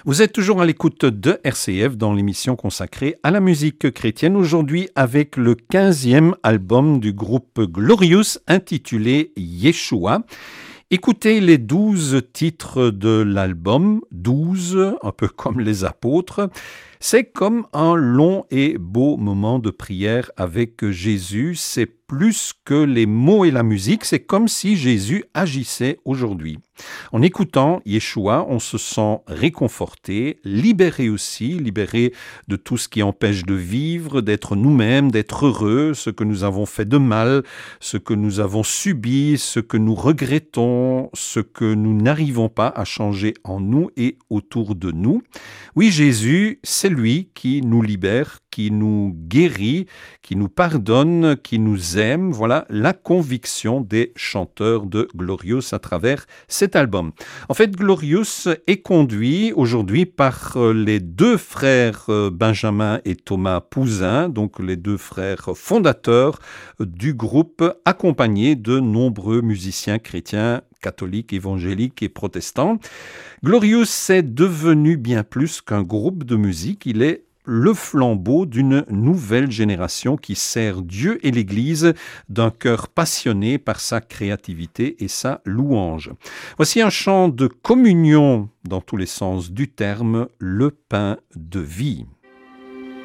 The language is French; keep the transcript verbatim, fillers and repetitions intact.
Vous êtes toujours à l'écoute de R C F dans l'émission consacrée à la musique chrétienne, aujourd'hui avec le quinzième album du groupe Glorious intitulé Yeshua. Écoutez les douze titres de l'album, douze, un peu comme les apôtres. C'est comme un long et beau moment de prière avec Jésus. C'est plus que les mots et la musique, c'est comme si Jésus agissait aujourd'hui. En écoutant Yeshua, on se sent réconforté, libéré aussi, libéré de tout ce qui empêche de vivre, d'être nous-mêmes, d'être heureux, ce que nous avons fait de mal, ce que nous avons subi, ce que nous regrettons, ce que nous n'arrivons pas à changer en nous et autour de nous. Oui, Jésus, c'est lui qui nous libère, qui nous guérit, qui nous pardonne, qui nous aime. Voilà la conviction des chanteurs de Glorious à travers cet album. En fait, Glorious est conduit aujourd'hui par les deux frères Benjamin et Thomas Pouzin, donc les deux frères fondateurs du groupe, accompagnés de nombreux musiciens chrétiens, catholiques, évangéliques et protestants. Glorious est devenu bien plus qu'un groupe de musique, il est le flambeau d'une nouvelle génération qui sert Dieu et l'Église d'un cœur passionné par sa créativité et sa louange. Voici un chant de communion dans tous les sens du terme, le pain de vie.